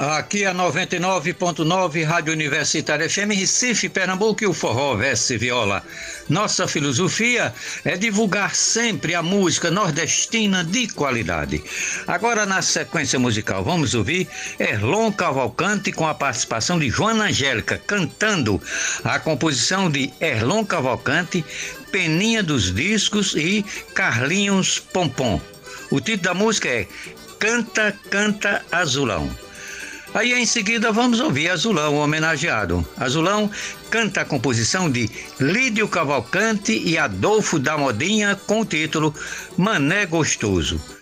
Aqui a 99.9 Rádio Universitária FM Recife, Pernambuco, e o forró verse viola. Nossa filosofia é divulgar sempre a música nordestina de qualidade. Agora, na sequência musical, vamos ouvir Erlon Cavalcante com a participação de Joana Angélica cantando a composição de Erlon Cavalcante, Peninha dos Discos e Carlinhos Pompom. O título da música é Canta, Canta Azulão. Aí em seguida vamos ouvir Azulão homenageado. Azulão canta a composição de Lídio Cavalcante e Adolfo da Modinha com o título Mané Gostoso.